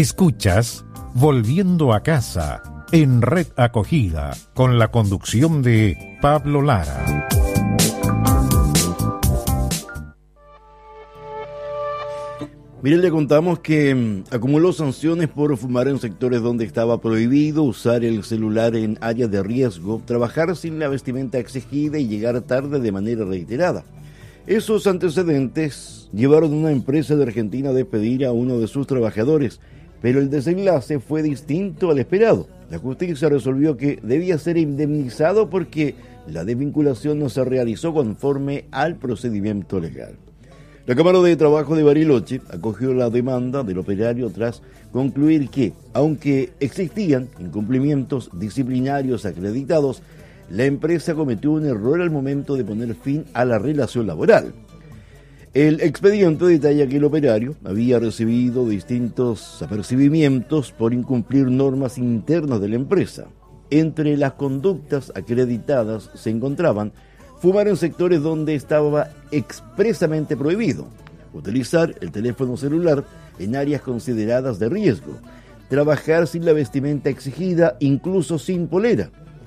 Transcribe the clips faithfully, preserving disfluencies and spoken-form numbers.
Escuchas Volviendo a Casa en Red Acogida con la conducción de Pablo Lara. Miren, le contamos que um, acumuló sanciones por fumar en sectores donde estaba prohibido, usar el celular en áreas de riesgo, trabajar sin la vestimenta exigida y llegar tarde de manera reiterada. Esos antecedentes llevaron a una empresa de Argentina a despedir a uno de sus trabajadores, pero el desenlace fue distinto al esperado. La justicia resolvió que debía ser indemnizado porque la desvinculación no se realizó conforme al procedimiento legal. La Cámara de Trabajo de Bariloche acogió la demanda del operario tras concluir que, aunque existían incumplimientos disciplinarios acreditados, la empresa cometió un error al momento de poner fin a la relación laboral. El expediente detalla que el operario había recibido distintos apercibimientos por incumplir normas internas de la empresa. Entre las conductas acreditadas se encontraban fumar en sectores donde estaba expresamente prohibido, utilizar el teléfono celular en áreas consideradas de riesgo, trabajar sin la vestimenta exigida, incluso sin polera,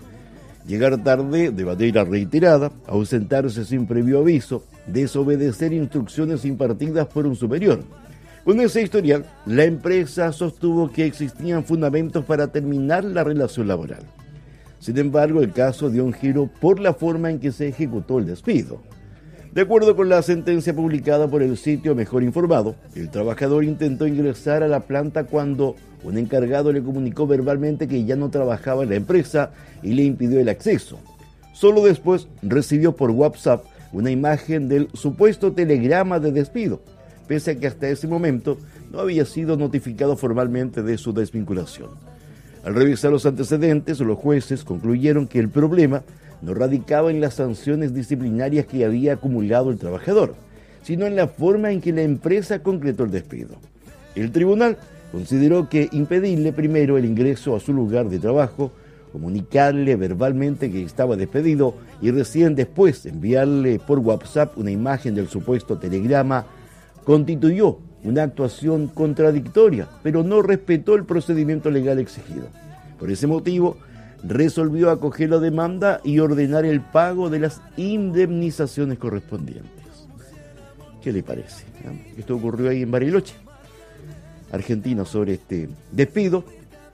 llegar tarde de manera reiterada, ausentarse sin previo aviso, desobedecer instrucciones impartidas por un superior. Con ese historial, la empresa sostuvo que existían fundamentos para terminar la relación laboral. Sin embargo, el caso dio un giro por la forma en que se ejecutó el despido. De acuerdo con la sentencia publicada por el sitio Mejor Informado, el trabajador intentó ingresar a la planta cuando un encargado le comunicó verbalmente que ya no trabajaba en la empresa y le impidió el acceso. Solo después recibió por WhatsApp una imagen del supuesto telegrama de despido, pese a que hasta ese momento no había sido notificado formalmente de su desvinculación. Al revisar los antecedentes, los jueces concluyeron que el problema no radicaba en las sanciones disciplinarias que había acumulado el trabajador, sino en la forma en que la empresa concretó el despido. El tribunal consideró que impedirle primero el ingreso a su lugar de trabajo, comunicarle verbalmente que estaba despedido y recién después enviarle por WhatsApp una imagen del supuesto telegrama constituyó una actuación contradictoria, pero no respetó el procedimiento legal exigido. Por ese motivo, resolvió acoger la demanda y ordenar el pago de las indemnizaciones correspondientes. ¿Qué le parece? Esto ocurrió ahí en Bariloche, Argentina, sobre este despido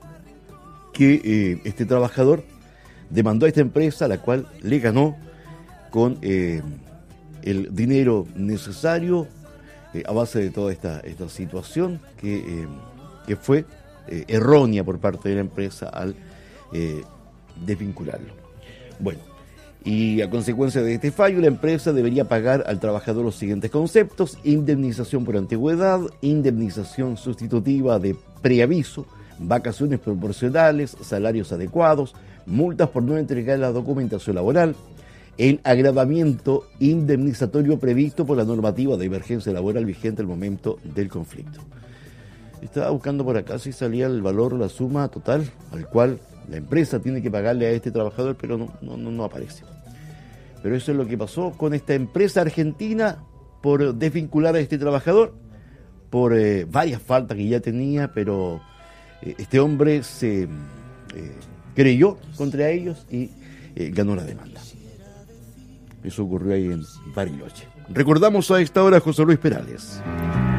que eh, este trabajador demandó a esta empresa, la cual le ganó con eh, el dinero necesario eh, a base de toda esta, esta situación que, eh, que fue eh, errónea por parte de la empresa al eh, desvincularlo. Bueno, y a consecuencia de este fallo, la empresa debería pagar al trabajador los siguientes conceptos: indemnización por antigüedad, indemnización sustitutiva de preaviso, vacaciones proporcionales, salarios adecuados, multas por no entregar la documentación laboral, el agravamiento indemnizatorio previsto por la normativa de emergencia laboral vigente al momento del conflicto. Estaba buscando por acá si salía el valor, la suma total al cual la empresa tiene que pagarle a este trabajador, pero no, no, no aparece. Pero eso es lo que pasó con esta empresa argentina por desvincular a este trabajador por eh, varias faltas que ya tenía, pero eh, este hombre se eh, creyó contra ellos y eh, ganó la demanda. Eso ocurrió ahí en Bariloche. Recordamos a esta hora a José Luis Perales.